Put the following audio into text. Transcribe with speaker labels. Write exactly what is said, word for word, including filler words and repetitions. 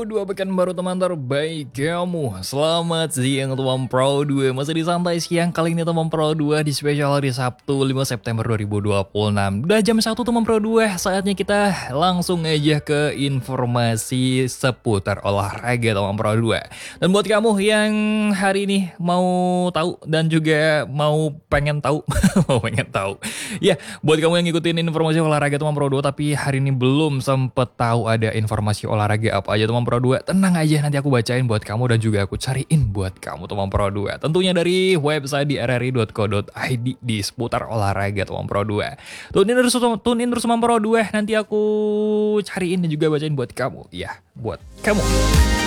Speaker 1: Pro dua pekan baru teman terbaik kamu. Selamat siang teman Pro dua. Masih di santai siang kali ini teman Pro dua di spesial hari Sabtu lima September dua ribu dua puluh enam. Udah jam satu teman Pro dua. Saatnya kita langsung aja ke informasi seputar olahraga teman Pro dua. Dan buat kamu yang hari ini mau tahu dan juga mau pengen tahu, mau pengen tahu. Ya, buat kamu yang ngikutin informasi olahraga teman Pro dua tapi hari ini belum sempet tahu ada informasi olahraga apa aja teman Pro dua, tenang aja nanti aku bacain buat kamu dan juga aku cariin buat kamu teman Pro dua. Tentunya dari website di r r i dot co dot i d di seputar olahraga teman Pro dua. Tune in terus, tune in terus teman Pro dua, nanti aku cariin dan juga bacain buat kamu. Ya, buat kamu.